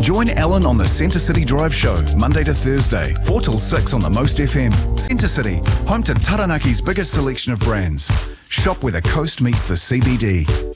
Join Alan on the Centre City Drive Show, Monday to Thursday, 4 till 6 on the Most FM. Centre City, home to Taranaki's biggest selection of brands. Shop where the coast meets the CBD.